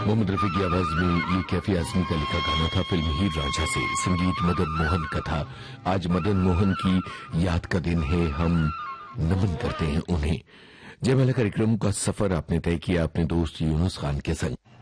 मोहम्मद रफी की आवाज में ये कैफी आजमी का लिखा गाना था फिल्म हीर रांझा से। संगीत मदन मोहन का था। आज मदन मोहन की याद का दिन है, हम नमन करते हैं उन्हें। जयमाला कार्यक्रम का सफर आपने तय किया अपने दोस्त यूनुस खान के संग।